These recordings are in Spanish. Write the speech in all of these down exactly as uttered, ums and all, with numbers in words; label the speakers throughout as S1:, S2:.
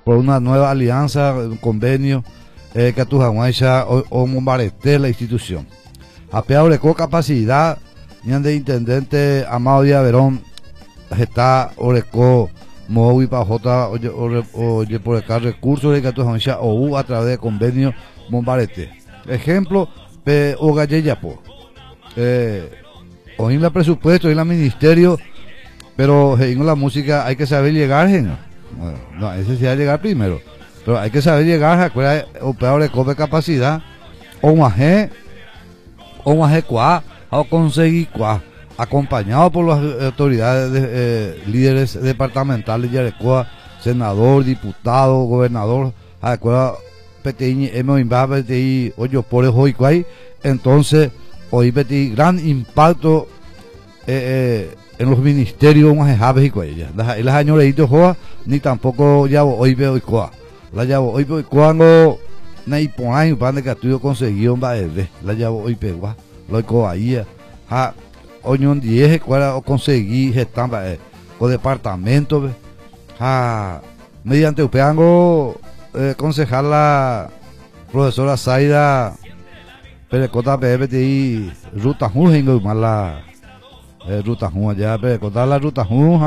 S1: por una nueva alianza, un convenio, eh, que tu Hawaisha o, o Mombarete la institución. A peor de capacidad, ni de intendente Amado Díaz Verón, está Oreco, Mowi Pajota, oye por acá recursos de que tu Hawaisha o a través de convenio Mombarete. Ejemplo, pe o Galleyapo. Eh, hoy en la presupuesto, hoy en la ministerio, pero en la música hay que saber llegar, ¿no? Bueno, no hay necesidad de llegar primero, pero hay que saber llegar, acuérdate, operador de cope capacidad, o un aje, o un aje cuá, o conseguir cuá, acompañado por las autoridades, de, eh, líderes departamentales de Yarecoa, senador, diputado, gobernador, acuérdate, P T I, M O I M B A, P T I, oye, por el hoy cuá, entonces, hoy P T I, gran impacto, eh, eh, en los ministerios más javes y cuellas. Las las añoreitos joa ni tampoco ya hoy veo y coa. La llavo hoy veo cuando na iponai pan de que tú conseguido un baede. La llavo hoy pegua. Lo coa ahí. Ha oñon diez cuál o conseguí gestan bae o departamento. Ha mediante upeango eh, concejal la profesora Zaida Perecota P P T I ruta jungo mala Eh, ruta Jun allá, pero contar la ruta Jun,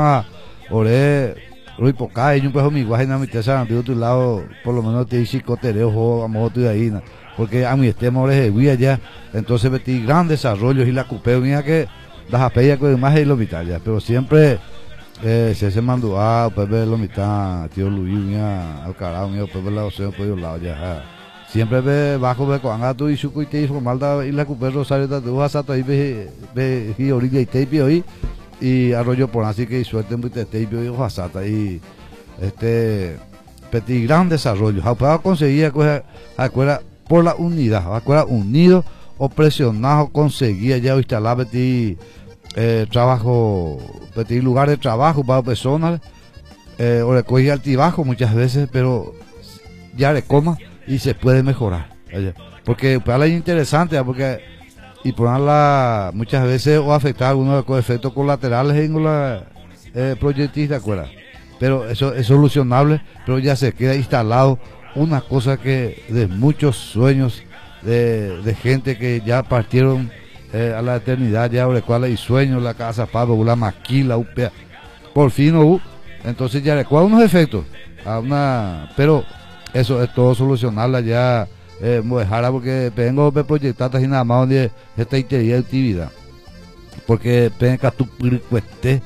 S1: ore, Rui Pocay, yo pues mi guay, no me interesa, de otro lado, por lo menos te dice cotereo, a lo mejor tú de ahí, porque a mi estema ore de guía allá, entonces metí gran desarrollo y la cupeo, mira que las apellas con más y lo mitad ya, pero siempre, eh, se se mandó a, pues ver lo mitad, tío Luis, mira, al carajo, mira, pues ver la opción por los lados ya, siempre ve bajo ve con gato y su cuite y formalda y la cupé Rosario de vas hasta ahí ve ve y orilla y tape hoy y arroyo por así que suerte muy tape y hasta y este petit gran desarrollo para conseguir acuerda por la unidad acuerda unido o presionado conseguía ya instalar petit eh, trabajo petit lugar de trabajo para personas eh, o recoger altibajo muchas veces pero ya le coma y se puede mejorar, porque para la interesante, porque y ponerla muchas veces o afectar algunos efectos colaterales en la eh, proyectista, ¿acuerdas? Pero eso es solucionable, pero ya se queda instalado una cosa que de muchos sueños de, de gente que ya partieron eh, a la eternidad, ya sobre cuál hay sueños, la casa Pablo, la maquila, upea, por fin, uh, entonces ya recuerda unos efectos, a una, pero eso es todo solucionarla ya, eh, dejarla porque vengo a proyectar y nada más donde esta actividad, porque penca tu cueste,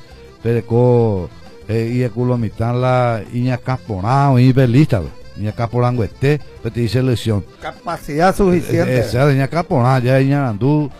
S1: pero y el culo mitad la iña caporao y belista, iña caporango este, pero te dice lesión.
S2: Capacidad suficiente.
S1: Esa iña caporao ya iña andú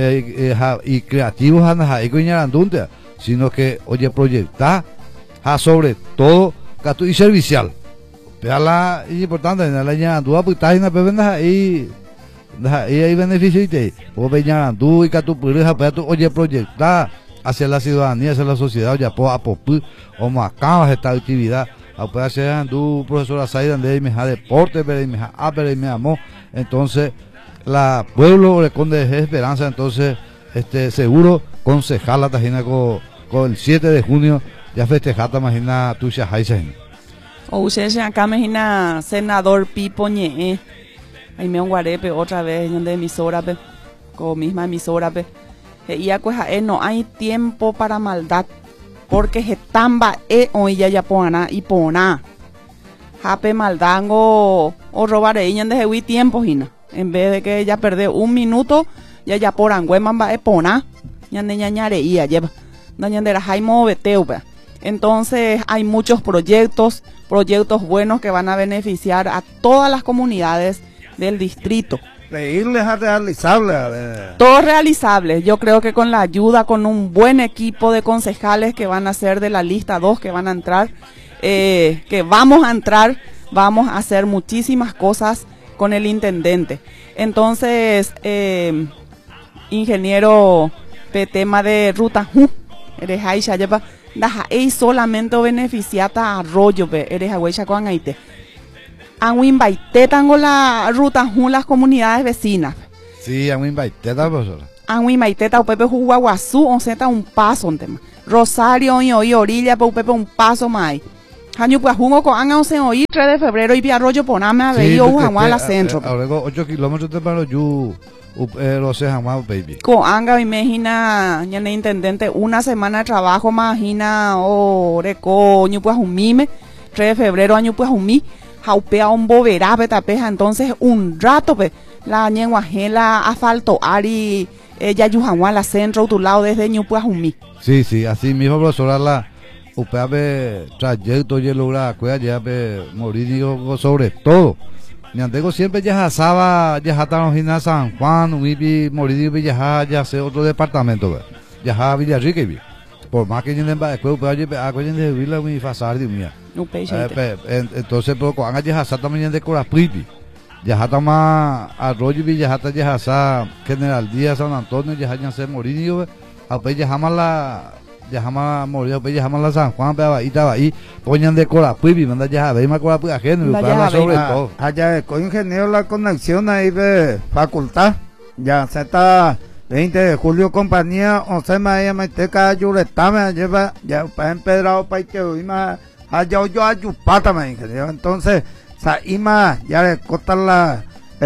S1: y creativos andas ahí con iña andunte, sino que oye proyectar, sobre todo, y servicial. Pero la importante, la ña andúa pues está en la pebenda ahí, ahí hay beneficio y te, o veña andú y que tu puedes oye proyectar hacia la ciudadanía, hacia la sociedad, ya po a popu, o macabas esta actividad, a puede hacer andú profesora Zaida de me ha deporte, pero me ha a pero me amó, entonces la pueblo le conde esperanza, entonces este seguro concejal la tajina con, con el siete de junio ya festejata imagina tu shahaisen.
S3: O usted acá imagina senador Pipo Ñe, ahí me un guarepe otra vez donde emisora pe, con misma emisora pe, y ya pues no hay tiempo para maldad, porque se tamba e hoy ya ya pona y pona, jape maldango o robar ella de hewi tiempo hina, en vez de que ella perde un minuto ya ya por anguemamba e pona, ya de ñañare y ya lleva, dañan de la jaimo beteu pe. Entonces hay muchos proyectos, proyectos buenos que van a beneficiar a todas las comunidades del distrito.
S2: Pedirles a realizables.
S3: Todos realizables. Yo creo que con la ayuda, con un buen equipo de concejales que van a ser de la lista dos, que van a entrar, eh, que vamos a entrar, vamos a hacer muchísimas cosas con el intendente. Entonces, eh, ingeniero, pe tema de ruta, eres ahí, ya lleva. Daja ei solamente beneficiata arroyo pe eres agüecha con aite. Anwin baite tango la ruta jun las comunidades vecinas.
S1: Sí, anwin baite ta profesora.
S3: Anwin baite ta upepe juguaguazú on seta un paso on tema. Rosario y hoy orilla pe upepe un paso más. Año pues jungo con anga once oí tres de febrero y Arroyo Poname a ver yo Juan la centro.
S1: Ahora ocho kilómetros de paro yo lo sé jamás baby.
S3: Con anga imagina ya el intendente una semana de trabajo imagina o reco año pues un mime tres de febrero año pues un mi jaupea un boverá petapeja entonces un rato pe la ñenguajela asfalto ari ella Juan la centro tu lado desde año pues un mi.
S1: Sí, sí, así mismo profesora la upeabe trayecto y logra cuida ya be morir digo sobre todo ni antego siempre ya asaba ya hasta en San Juan uibi morir ya ya sé otro departamento ya Villarrica por más que tienen ba cuida ya acuerden de vila muy fasar de mía entonces pero cuando ya hasta también de Corapipi ya hasta más Arroyo Villa hasta ya hasta General Díaz San Antonio ya ya se morir a ya jamás la ya jamás murió, ya jamás la San Juan, pero ahí estaba ahí, ponían de Corapipi, manda ya veis más Corapipi ajeno, para sobre todo.
S2: Allá con ingeniero la conexión ahí de facultad, ya se está veinte de julio compañía, once más me teca yuretame, lleva ya para empedrado para que hoy más allá yo ayupata me ingeniero, entonces sa ima ya le cortan la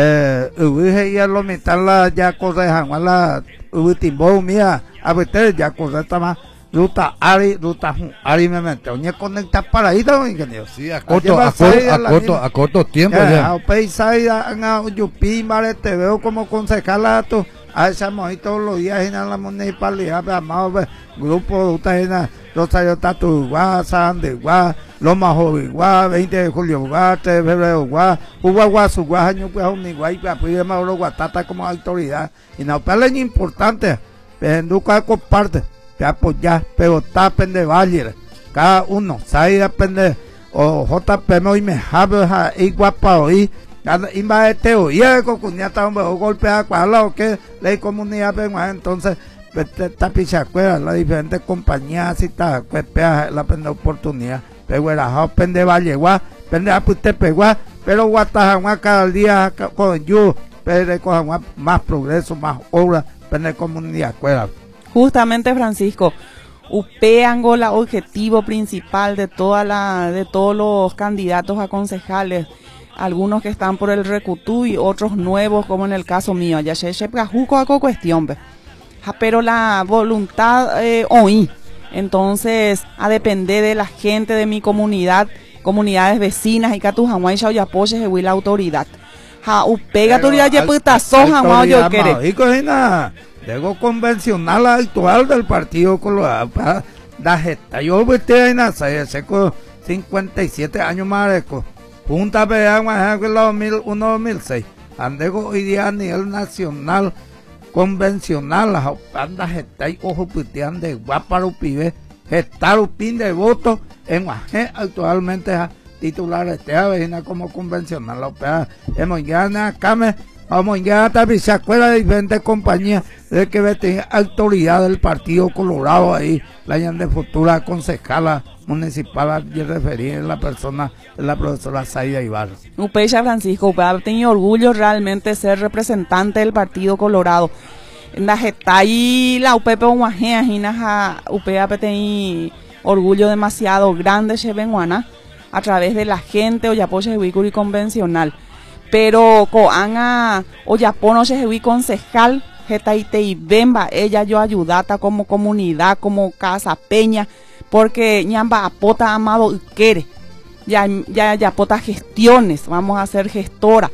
S2: eh ubije ya lo metan la ya cosa de jamás la ubitimbo mía, a ver ya cosa está más ruta Ari, ruta Ari me mete, oye conecta para ahí también ingeniero.
S1: Sí, a corto, a corto, a corto, a corto tiempo ya.
S2: A Peisaida, a Yupi, Mare, te veo como concejala tú. A esa mojí todos los días en la municipalidad, amado grupo, usted en Rosario Tatu, Guá, San de Guá, Loma Joviguá, veinte de julio, Guá, tres de febrero, Guá, Uguaguá, su Guá, año pues un igual, y apoyo Mauro Guatata como autoridad. Y no, pero es importante, Penduca comparte. Te apoyar, pero tapen de valle, cada uno, sabe depende, o J P M y me jabe, y guapa hoy, y más de teoría de cocuñata, hombre, o golpea cuadra, o que ley comunidad, entonces, esta pichacuera, las diferentes compañías, si está, cuepea la pende oportunidad, pero era ja, pende valle, gua, pende a puste pegua, pero guataja, cada día con yo, pero cojan más progreso, más obra, pende comunidad, cuera.
S3: Justamente Francisco, Upeango la objetivo principal de toda la, de todos los candidatos a concejales, algunos que están por el Recutú y otros nuevos como en el caso mío, ya se juco a cuestión, pero la voluntad eh, hoy, entonces a depender de la gente de mi comunidad, comunidades vecinas y que tu jamás y apoyes de la autoridad. Ja, upega autoridad ya puta soja más yo quiere.
S2: Luego convencional actual del Partido Colorado para la gesta. Yo viste en hace con cincuenta y siete años más junta pelea más que la dos mil uno dos mil seis. Andego hoy día a nivel nacional convencional las bandas gesta y ojo pitean de guaparo pibe gestar un pin de voto en Guajé actualmente a titular este vecina como convencional la opera hemos ya acá me vamos ya a se acuerda de diferentes compañías de que tiene autoridad del Partido Colorado ahí, la de futura concejala municipal y referir en la persona de la profesora Zaida Ibarra.
S3: Upecha Francisco, Upea tenía orgullo realmente ser representante del Partido Colorado. En la gesta y la U P P Guajea, Upea tenía orgullo demasiado grande Chevenguana a través de la gente o Yapoche Huicuri convencional. Pero coanga o Yapono Chejewi concejal Getaite y Bemba, ella yo ayudata como comunidad, como casa peña, porque ñamba apota amado quiere, ya ya ya apota gestiones, vamos a ser gestora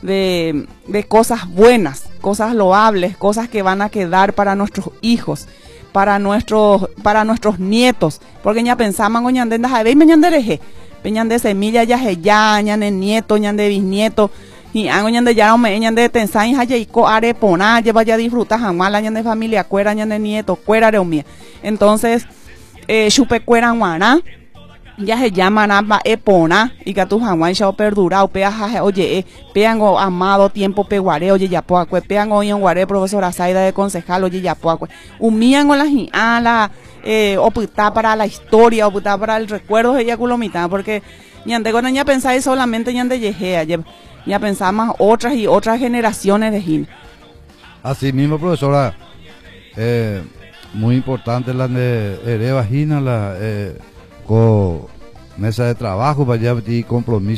S3: de, de cosas buenas, cosas loables, cosas que van a quedar para nuestros hijos, para nuestros, para nuestros nietos, porque ya pensaban o ñandenda jabe meñandereje. Peñan de semilla ya ya ñan de nieto ñan de bisnieto y hago ñan de ya me ñan de tensai ya y co arepona lleva ya disfruta jamás la ñan de familia cuera ñan de nieto cuera reumia entonces eh chupe cuera guana ya se llaman aba epona y que tu jamás ya perdurado pea ja oye peango amado tiempo peguare oye ya poa cue peango en guare profesora Zaida de concejal oye ya poa cue umían la la eh oputar para la historia oputar para el recuerdo ella culomita porque ñande con ella pensáis solamente ñande yejea ya, ya pensamos otras y otras generaciones de gente.
S1: Así mismo profesora eh, muy importante la de Ereva Gina la eh, co mesa de trabajo para allá y compromiso